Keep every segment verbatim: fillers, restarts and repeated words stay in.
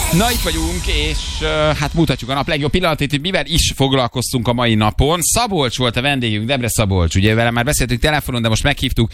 Na, itt vagyunk, és uh, hát mutatjuk a nap legjobb pillanatait, hogy mivel is foglalkoztunk a mai napon. Szabolcs volt a vendégünk, Debre Szabolcs, ugye vele már beszéltünk telefonon, de most meghívtuk,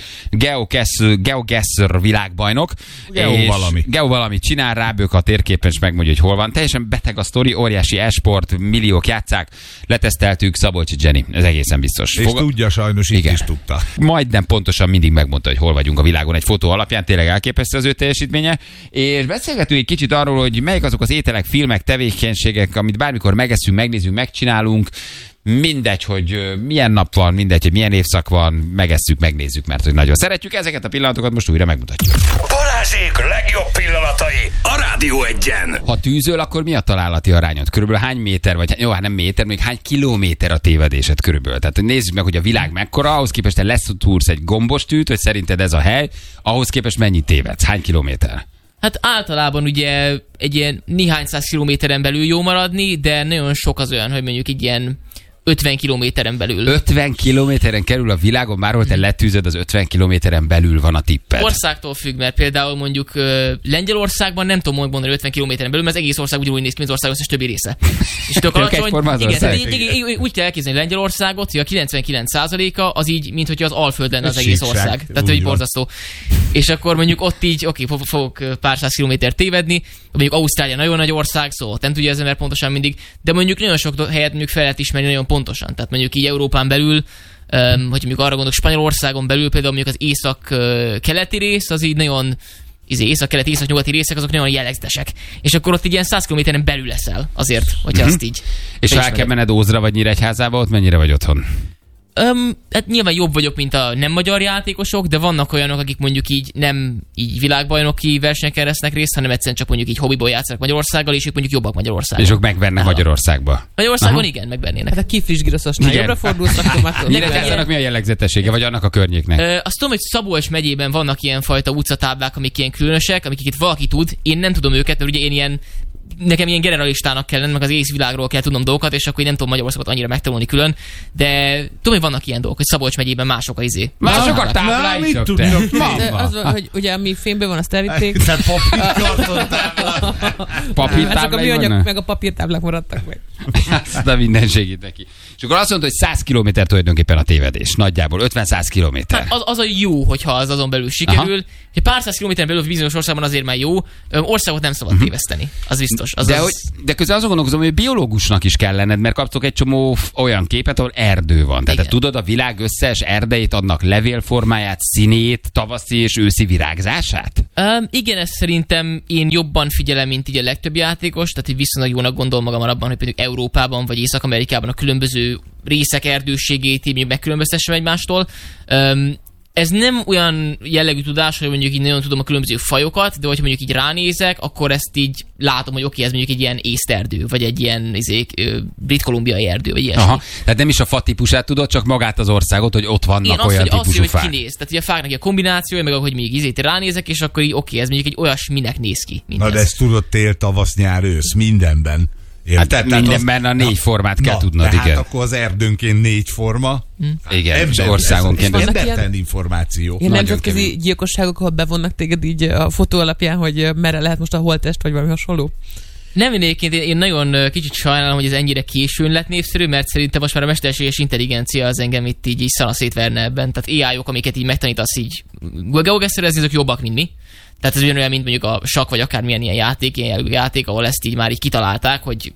GeoGuessr világbajnok. Geo valami. Geo valamit csinál, rábők a térképen, és megmondja, hogy hol van. Teljesen beteg a sztori, óriási e-sport, milliók játsszák, leteszteltük, Szabolcsi Jenny, ez egészen biztos. És Fog... tudja, sajnos így is tudta. Majdnem pontosan mindig megmondta, hogy hol vagyunk a világon egy fotó alapján, tényleg elképesztő az ő teljesítménye. És beszélgetünk egy kicsit arról, hogy melyik azok az ételek, filmek, tevékenységek, amit bármikor megeszünk, megnézzük, megcsinálunk. Mindegy, hogy milyen nap van, mindegy, hogy milyen évszak van, megesszük, megnézzük, mert hogy nagyon szeretjük ezeket a pillanatokat, most újra megmutatjuk. Balázsék legjobb pillanatai a Rádió Egyen. Ha tűzöl, akkor mi a találati arányod? Körülbelül hány méter, vagy jó, hát nem méter, még hány kilométer a tévedésed körülbelül? Tehát nézzük meg, hogy a világ mekkora, ahhoz képest te leszúrsz egy gombostűt, hogy szerinted ez a hely, ahhoz képest mennyit tévedsz? Hány kilométer? Hát általában ugye egy ilyen néhány száz kilométeren belül jó maradni, de nagyon sok az olyan, hogy mondjuk egy ilyen ötven kilométeren belül. ötven kilométeren kerül a világon, már hol te letűzöd, az ötven kilométeren belül van a tipped. Országtól függ, mert például mondjuk uh, Lengyelországban nem tudom mondani ötven kilométeren belül, mert az egész ország ugyanúgy néz ki, mint az ország összes többi része. És tök alacsony. Igen, így, így, így, úgy kell elképzelni Lengyelországot, hogy a kilencvenkilenc százaléka az így, mint hogyha az Alföld lenne az egész ország. Tehát, hogy borzasztó. És akkor mondjuk ott így, oké, okay, fogok pár száz kilométert tévedni, mondjuk Ausztrália nagyon nagy ország, szóval nem tudja az ember pontosan mindig, de mondjuk nagyon sok helyet mondjuk fel lehet ismerni nagyon pontosan. Tehát mondjuk így Európán belül, um, hogy mondjuk arra gondolok, Spanyolországon belül például mondjuk az észak-keleti rész, az így nagyon, izé, észak-keleti, észak-nyugati részek, azok nagyon jellegzetesek. És akkor ott így ilyen száz kilométeren belül leszel azért, hogyha mm-hmm. azt így... És ha el kell menned Ózra vagy Nyíregyházába, ott mennyire vagy otthon? Um, hát nyilván jobb vagyok, mint a nem magyar játékosok, de vannak olyanok, akik mondjuk így nem így világbajnoki versenyeken vesznek részt, hanem egyszerűen csak mondjuk így hobbiból játszanak Magyarországgal, és ők mondjuk jobbak Magyarországon. És ők megvernek Aha. Magyarországba. Magyarországon Aha. igen, megvernének. Hát a Kiflis Giroszosnál jobbra fordulsz, akkor már tudom. Nyíregyházának mi a jellegzetessége, vagy annak a környéknek? Ö, azt tudom, hogy Szabolcs megyében vannak ilyen fajta utcatáblák, amik ilyen különösek, amik itt valaki tud. Én nem tudom őket, mert ugye én ilyen nekem ilyen generalistának kell lenni, meg az egész világról kell tudnom dolgokat, és akkor én nem tudom Magyarországot annyira megtanulni külön, de tudom, hogy vannak ilyen dolgok, hogy Szabolcs megyében mások a izé. Mások a tábláit tudnak. Az van, hogy ugye ami fényben van, azt elvitték. Tehát papírkartontáblák. Papírtáblák a műanyag meg a papírtáblák maradtak meg. Azt a minden segít neki. És akkor azt mondta, hogy száz kilométer tulajdonképpen a tévedés. Nagyjából ötven-száz kilométer. Hát az, az a jó, hogyha az azon belül sikerül. Hogy pár száz kilométeren belül bizonyos országban azért már jó. Országot nem szabad téveszteni. Az biztos. Az de, az... hogy, de közben azon gondolkozom, hogy biológusnak is kell lenned, mert kaptok egy csomó olyan képet, ahol erdő van. Tehát te tudod a világ összes erdeit, annak levélformáját, színét, tavaszi és őszi virágzását? Um, igen, ezt szerintem én jobban figyelem, mint így a legtöbb játékos, tehát hogy viszonylag jónak gondolom magam abban, hogy például Európában vagy Észak-Amerikában a különböző részek erdőségét így megkülönböztessem egymástól. Um, Ez nem olyan jellegű tudás, hogy mondjuk így nagyon tudom a különböző fajokat, de hogyha mondjuk így ránézek, akkor ezt így látom, hogy oké, ez mondjuk egy ilyen észterdő, vagy egy ilyen izé, brit-kolumbiai erdő, vagy ilyesmi. Aha, tehát nem is a fa típusát tudod, csak magát az országot, hogy ott vannak én olyan azt, típusú azt, hogy fák. Kinéz. Tehát ugye a fáknak a kombinációja, meg ahogy még izét ránézek, és akkor így oké, ez mondjuk egy olyasminek néz ki. Na de ezt tudod tél, tavasz, nyár, ősz, mindenben. Hát tehát mindenben az... a négy formát kell na, tudnod, igen. Hát akkor az erdőnként négy forma. Hm. Igen, ember, országonként. Ez embertelen információ. Ilyen nemzetközi gyilkosságok, ahol bevonnak téged így a fotó alapján, hogy merre lehet most a holttest, vagy valami hasonló? Nem egyébként, én nagyon kicsit sajnálom, hogy ez ennyire későn lett népszerű, mert szerintem most már a mesterséges intelligencia az engem itt így, így szana szétverne ebben. Tehát á í-ok, amiket így megtanítasz így geogesszerezni, azok jobbak, mint mi. Tehát ez ugyanolyan, mint mondjuk a sakk, vagy akármilyen ilyen játék, ilyen jellegű játék, ahol ezt így már így kitalálták, hogy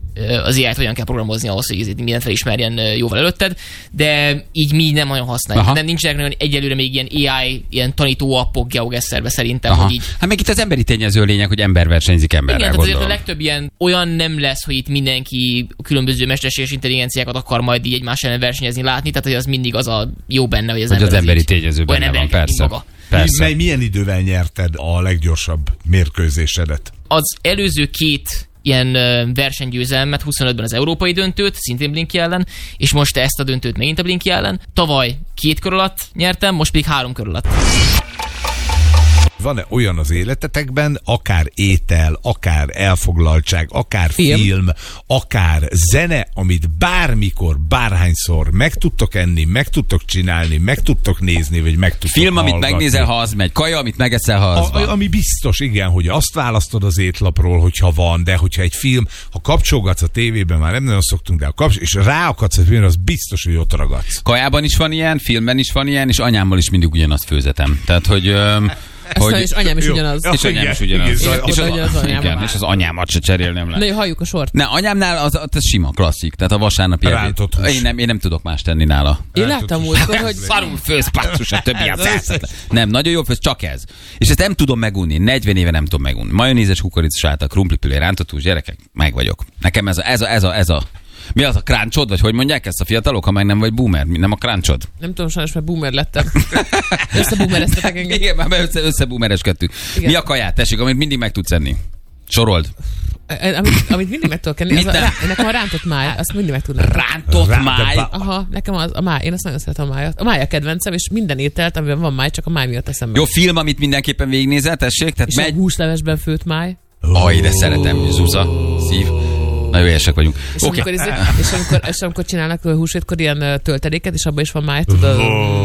az á í-t hogyan kell programozni ahhoz, hogy mindent felismerjen jóval előtted, de így mi nem nagyon használjuk. Nem nincsenek nagyon egyelőre még ilyen á í, ilyen tanító appok geogesszerbe szerintem, Aha. hogy így. Hát meg itt az emberi tényező lényeg, hogy ember versenyzik emberrel. Igen, tehát azért a legtöbb ilyen olyan nem lesz, hogy itt mindenki különböző mesterséges intelligenciákat akar majd így egymás ellen versenyezni, látni, tehát hogy az mindig az a jó benne, hogy az, hogy ember az emberi így, tényező benne van, persze. persze. Milyen idővel nyerted a leggyorsabb mérkőzésedet? Az előző két ilyen versenygyőzelmet, huszonötben az európai döntőt, szintén Blinky ellen, és most ezt a döntőt megint a Blinky ellen. Tavaly két kör alatt nyertem, most pedig három kör alatt. van-e olyan az életetekben, akár étel, akár elfoglaltság, akár film, film akár zene, amit bármikor, bárhányszor meg tudtok enni, meg tudtok csinálni, meg tudtok nézni, vagy meg tudtok Film, hallgatni. amit megnézel, ha az megy. Kaja, amit megeszel, ha az a, van. Ami biztos, igen, hogy azt választod az étlapról, hogyha van, de hogyha egy film, ha kapcsolgatsz a tévében, már nem nagyon szoktunk, de ha kapcsol, és ráakadsz a filmre, az biztos, hogy ott ragadsz. Kajában is van ilyen, filmben is van ilyen, és anyámmal is mindig ugyanazt főzetem. Tehát, hogy... Öm, hogy... És anyám is ugyanaz. És anyám is ugyanaz. És, igen, és, az, az igen, és az anyámat se cserélnem le. Na jó, halljuk a sort. Ne, anyámnál az, az sima, klasszik. Tehát a vasárnapi ebéd. Én nem, én nem tudok más tenni nála. Én láttam múltkor, hogy... Szarul főz, passzus, a többi az elszett. Nem, nagyon jó főz, csak ez. És ezt nem tudom megunni. negyven éve nem tudom megunni. Majonézes, kukoricasállta, krumplipülé, rántott hús, gyerekek, meg vagyok. Nekem ez a, ez a, ez a, ez a mi az a crunchod, vagy hogy mondják ezt a fiatalok, ha meg nem vagy boomer? Nem a crunchod? Nem tudom, sajnos, mert boomer lettem. Összeboomereztetek engem. Igen, már össze, összeboomereskedtünk. Mi a kaját, tessék, amit mindig meg tudsz enni? Sorold. Amit, amit mindig meg tudok enni, az a, nekem a rántott máj, azt mindig meg tudnám. Rántott Rá, máj? Aha, nekem az a máj, én azt nagyon szeretem a májat. A máj a kedvencem, és minden ételt, amiben van máj, csak a máj miatt eszem meg. Jó film, amit mindenképpen végignézel, tessék? Tehát és megy... a húslevesben főtt máj. Aj, de szeretem, Zsuzsa, szív. Nagyon érsek vagyunk. És, okay. amikor, izé, és, amikor, és amikor csinálnak húsvétkor ilyen tölteléket, és abban is van máj, tudod?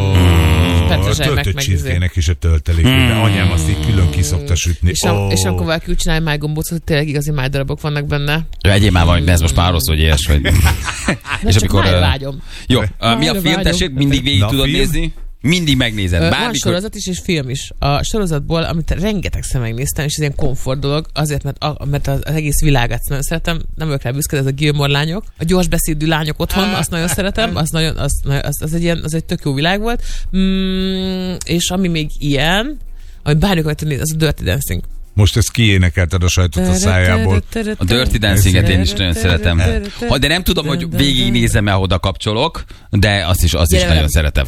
A töltött csirkének is a töltelék, de anyám azt így külön ki szokta sütni. És, oh. a, és amikor valaki úgy csinálja májgombócot, hogy tényleg igazi májdarabok vannak benne. Jó, egyéb már van, de ez most már rossz, hogy éhes vagy. És amikor vágyom. Jó, mi a film, tessék, mindig végig tudod nézni? Mindig megnézed. Bármikor... Van sorozat is, és film is. A sorozatból, amit rengetegszer megnéztem, és ez ilyen komfort dolog, azért, mert, a, mert az, az egész világát nagyon szeretem, nem vagyok rá büszke, ez a Gilmore lányok. A gyors beszédű lányok otthon, azt nagyon szeretem, az, nagyon, az, az, az, egy ilyen, az egy tök jó világ volt. Mm, és ami még ilyen, ami bármikor tudni, az a Dirty Dancing. Most ezt kiénekelted a sajtot a szájából. A Dirty Dancing-et én is nagyon szeretem. Ha, de nem tudom, hogy végignézem el, oda kapcsolok, de azt is, azt is nagyon szeretem.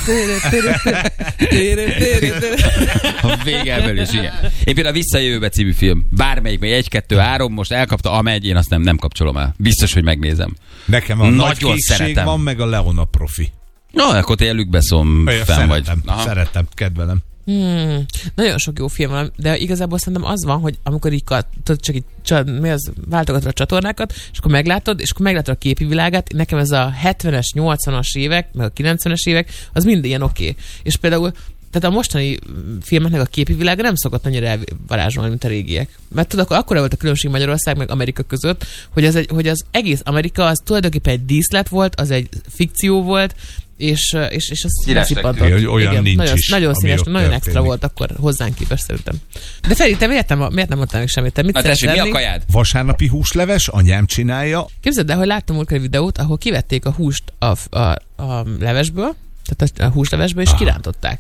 A végelből is, igen. Én például a Visszajövőbe című film. Bármelyik, vagy egy, kettő, három, most elkapta, amegy, én azt nem, nem kapcsolom el. Biztos, hogy megnézem. Nekem a nagy készség van, meg a Leona profi. Na, akkor te Lükbeszom fenn vagy. Szeretem, kedvelem. Hmm, nagyon sok jó film van, de igazából szerintem az van, hogy amikor így tudod, csak így csad, mi az, váltogatod a csatornákat, és akkor meglátod, és akkor meglátod a képi világát, nekem ez a hetvenes, nyolcvanas évek, meg a kilencvenes évek, az mind ilyen oké. Okay. És például tehát a mostani filmeknek a képi világa nem szokott annyira elvarázsolni, mint a régiek. Mert tudod, akkor akkora volt a különbség Magyarország meg Amerika között, hogy az, egy, hogy az egész Amerika az tulajdonképpen egy díszlet volt, az egy fikció volt, és, és, és az leszippantott. Olyan igen, nincs nagyon, is, nagyon színes, nagyon történik. extra volt akkor hozzánk képest szerintem. De Feri, te miért nem, miért nem mondtál meg semmit? Te mit na tessék, mi a kajád? Vasárnapi húsleves, anyám csinálja. Képzeld el, hogy láttam múltkor egy videót, ahol kivették a húst a, a, a levesből, tehát a, a húslevesből, és aha, kirántották.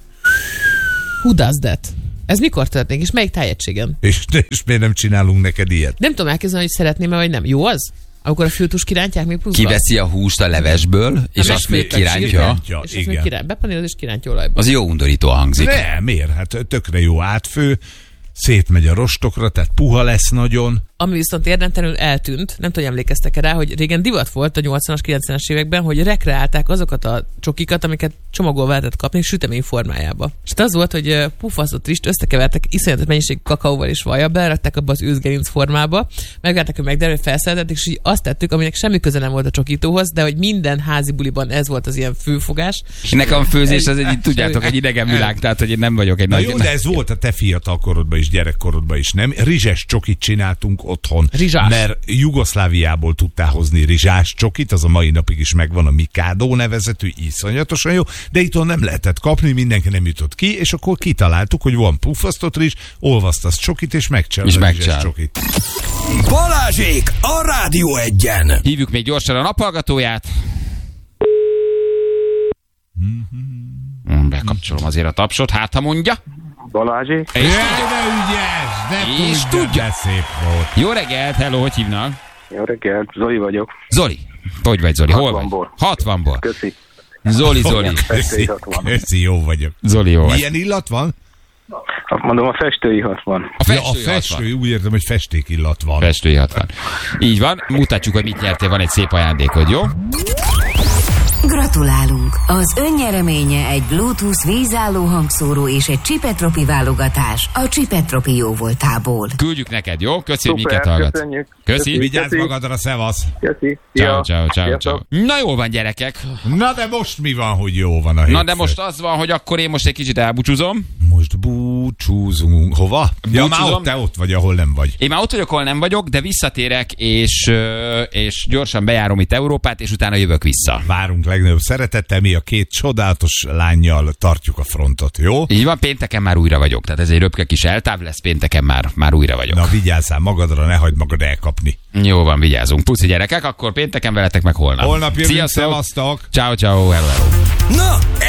Who does that? Ez mikor történik, és melyik tájegységen? És, és miért nem csinálunk neked ilyet? Nem tudom elképzelni, hogy szeretném-e, vagy nem. Jó az? Akkor a fültus kirántják még pluszban? Kiveszi a húst a levesből, és azt még kirántja. kirántja. És azt még kiránt, bepaníroz és kirántja olajba. Az jó undorító hangzik. Nem, miért? Hát tökre jó átfő, szétmegy a rostokra, tehát puha lesz nagyon. Ami viszont érdemtelenül eltűnt, nem tudom, emlékeztek rá, hogy régen divat volt a nyolcvanas, kilencvenes években, hogy rekreálták azokat a csokikat, amiket csomagolva lehetett kapni sütemény formájába. És az volt, hogy pufaszott rist összekevertek iszonyatos mennyiségű kakaóval és vajjal, belerakták abba az őzgerinc formába, megvárták, hogy megderül, felszereltették, és így azt tettük, aminek semmi köze nem volt a csokítóhoz, de hogy minden házi buliban ez volt az ilyen főfogás. És nekem a főzés az egy, tudjátok, egy idegen világ, tehát hogy én nem vagyok egy na nagy... jó, de ez volt a te fiatal korodban is, gyerekkorodban is, nem? Rizses csokit csináltunk otthon. Rizsás. Mert Jugoszláviából tudtál hozni rizsás csokit, az a mai napig is megvan, a Mikádó nevezetű, iszonyatosan jó, de itthon nem lehetett kapni, mindenki nem jutott ki, és akkor kitaláltuk, hogy van puffasztott rizs, olvasztasz csokit, és megcsinálod a rizsás csokit. Balázsék a Rádió Egyen. Hívjuk még gyorsan a naphallgatóját. Bekapcsolom azért a tapsot, hát ha mondja. Balázsék. És ügyes, és tudja. Szép volt. Jó reggelt, hello, hogy hívnak? Jó reggelt, Zoli vagyok. Zoli. Hogy vagy, Zoli? Hol vagy? hatvanból. hatvanból. Köszi. Zoli, Zoli. Festői hatvan. Köszi, jó vagyok. Zoli, jó vagy. Milyen illat van? Mondom, a festői hatvan. A festői, ja, a festői úgy értem, hogy festékillat van. Festői hatvan. Így van, mutatjuk, hogy mit nyertél, van egy szép ajándékod, jó? Gratulálunk! Az ön nyereménye egy Bluetooth vízálló hangszóró és egy Csipetropi válogatás a Csipetropi jóvoltából. Küldjük neked, jó? Köszi, hogy Szuper, minket hallgatsz. köszönjük. Köszi. Vigyázz Köszi. magadra, szevasz. Köszi. Ciao, Szia. ciao, ciao, ciao. Sziasztok. Na jól van, gyerekek. Na de most mi van, hogy jó van a hétfő? Na de most az van, hogy akkor én most egy kicsit elbúcsúzom. Most búcsúzunk. Hova? Ja, már Búcsúzom. ott, te ott vagy, ahol nem vagy. Én már ott vagyok, ahol nem vagyok, de visszatérek, és, ö, és gyorsan bejárom itt Európát, és utána jövök vissza. Várunk legnagyobb szeretettel, mi a két csodálatos lánnyal tartjuk a frontot, jó? Így van, pénteken már újra vagyok. Tehát ez egy röpke kis eltáv lesz, pénteken már, már újra vagyok. Na vigyázzál magadra, ne hagyd magad elkapni. Jó van, vigyázunk. Puszi gyerekek, akkor pénteken veletek meg holnap. Holnap jövünk, Sziasztok. szevasztok! Ciao, ciao, hello, hello. Na,